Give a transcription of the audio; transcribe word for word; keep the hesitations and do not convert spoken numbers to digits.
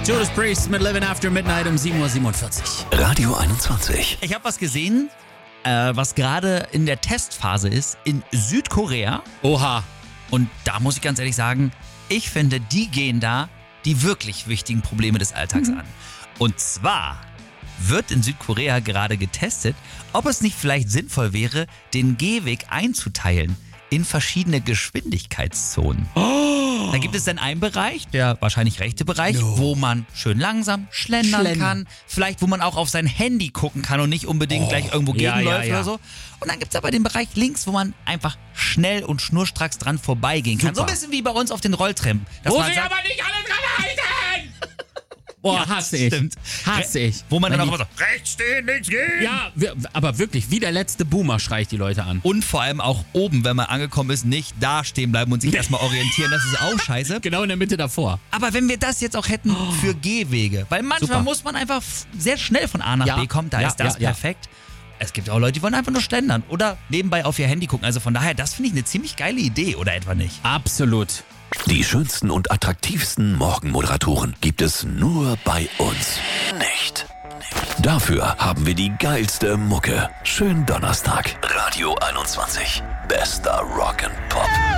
Judas Priest mit Living After Midnight um sieben Uhr siebenundvierzig. Radio einundzwanzig. Ich habe was gesehen, äh, was gerade in der Testphase ist in Südkorea. Oha. Und da muss ich ganz ehrlich sagen, ich finde, die gehen da die wirklich wichtigen Probleme des Alltags Mhm. an. Und zwar wird in Südkorea gerade getestet, ob es nicht vielleicht sinnvoll wäre, den Gehweg einzuteilen in verschiedene Geschwindigkeitszonen. Oh. Da gibt es dann einen Bereich, der wahrscheinlich rechte Bereich, No. wo man schön langsam schlendern, Schlendern. kann. Vielleicht, wo man auch auf sein Handy gucken kann und nicht unbedingt Oh. gleich irgendwo Ja, gegenläuft ja, ja. oder so. Und dann gibt es aber den Bereich links, wo man einfach schnell und schnurstracks dran vorbeigehen kann. Super. So ein bisschen wie bei uns auf den Rolltreppen. Dass Wo man sich sagt, aber nicht alle dran halten! Boah, Ja, hasse ich. stimmt. Hasse ich. wo man dann auch Wenn immer so, rechts stehen, links gehen. die- Ja, wir- aber wirklich, wie der letzte Boomer schreit die Leute an. Und vor allem auch oben, wenn man angekommen ist, nicht da stehen bleiben und sich erstmal orientieren. Das ist auch scheiße. Genau in der Mitte davor. Aber wenn wir das jetzt auch hätten für Gehwege, weil manchmal Super. muss man einfach f- sehr schnell von A nach Ja, B kommen, da ja, ist das ja, ja. perfekt. Es gibt auch Leute, die wollen einfach nur schlendern oder nebenbei auf ihr Handy gucken. Also von daher, das finde ich eine ziemlich geile Idee, oder etwa nicht? Absolut. Die schönsten und attraktivsten Morgenmoderatoren gibt es nur bei uns. Nicht. Dafür haben wir die geilste Mucke. Schönen Donnerstag. Radio einundzwanzig. Bester Rock'n'Pop.